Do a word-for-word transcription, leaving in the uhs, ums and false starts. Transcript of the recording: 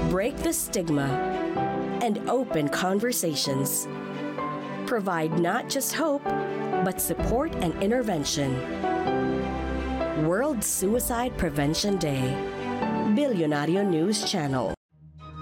break the stigma, and open conversations. Provide not just hope, but support and intervention. World Suicide Prevention Day. Billionario News Channel.